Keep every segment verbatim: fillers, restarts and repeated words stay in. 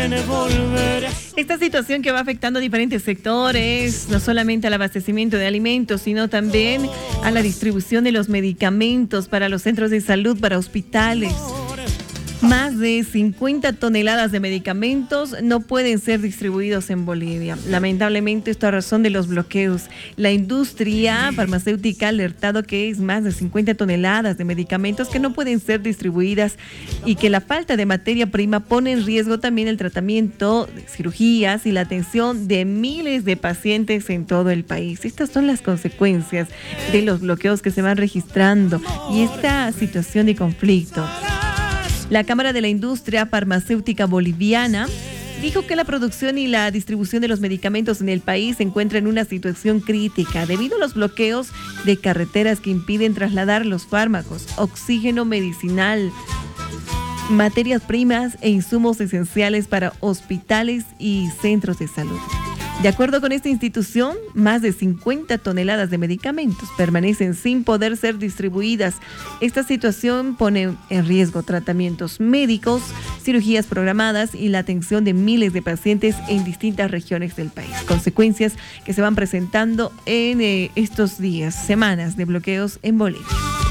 Esta situación que va afectando a diferentes sectores, no solamente al abastecimiento de alimentos, sino también a la distribución de los medicamentos para los centros de salud, para hospitales. Más de cincuenta toneladas de medicamentos no pueden ser distribuidos en Bolivia. Lamentablemente, esto a razón de los bloqueos. La industria farmacéutica ha alertado que es más de cincuenta toneladas de medicamentos que no pueden ser distribuidas y que la falta de materia prima pone en riesgo también el tratamiento de cirugías y la atención de miles de pacientes en todo el país. Estas son las consecuencias de los bloqueos que se van registrando y esta situación de conflicto. La Cámara de la Industria Farmacéutica Boliviana dijo que la producción y la distribución de los medicamentos en el país se encuentra en una situación crítica debido a los bloqueos de carreteras que impiden trasladar los fármacos, oxígeno medicinal, materias primas e insumos esenciales para hospitales y centros de salud. De acuerdo con esta institución, más de cincuenta toneladas de medicamentos permanecen sin poder ser distribuidas. Esta situación pone en riesgo tratamientos médicos, cirugías programadas y la atención de miles de pacientes en distintas regiones del país. Consecuencias que se van presentando en eh, estos días, semanas de bloqueos en Bolivia.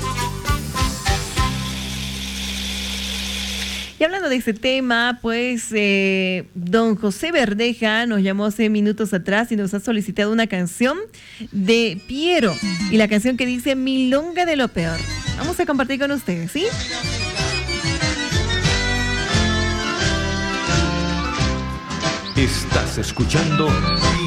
Y hablando de ese tema, pues eh, don José Verdeja nos llamó hace minutos atrás y nos ha solicitado una canción de Piero. Y la canción que dice Milonga de lo peor. Vamos a compartir con ustedes, ¿sí? Estás escuchando